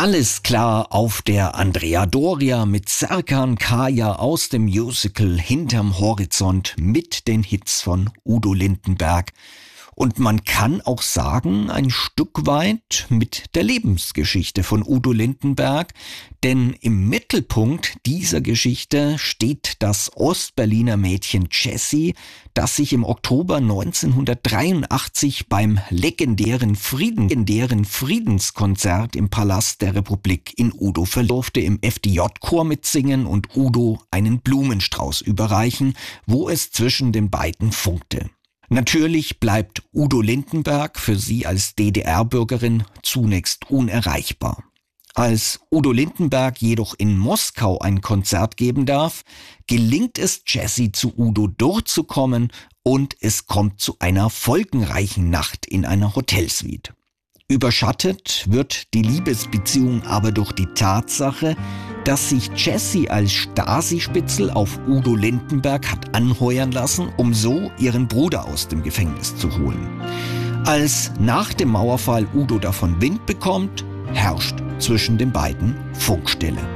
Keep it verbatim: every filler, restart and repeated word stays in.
Alles klar auf der Andrea Doria mit Serkan Kaya aus dem Musical Hinterm Horizont mit den Hits von Udo Lindenberg. Und man kann auch sagen, ein Stück weit mit der Lebensgeschichte von Udo Lindenberg, denn im Mittelpunkt dieser Geschichte steht das Ostberliner Mädchen Jessie, das sich im Oktober neunzehnhundertdreiundachtzig beim legendären, Frieden, legendären Friedenskonzert im Palast der Republik in Udo verlobte, im F D J-Chor mitsingen und Udo einen Blumenstrauß überreichen, wo es zwischen den beiden funkte. Natürlich bleibt Udo Lindenberg für sie als D D R-Bürgerin zunächst unerreichbar. Als Udo Lindenberg jedoch in Moskau ein Konzert geben darf, gelingt es Jessie, zu Udo durchzukommen und es kommt zu einer folgenreichen Nacht in einer Hotelsuite. Überschattet wird die Liebesbeziehung aber durch die Tatsache, dass sich Jessie als Stasi-Spitzel auf Udo Lindenberg hat anheuern lassen, um so ihren Bruder aus dem Gefängnis zu holen. Als nach dem Mauerfall Udo davon Wind bekommt, herrscht zwischen den beiden Funkstille.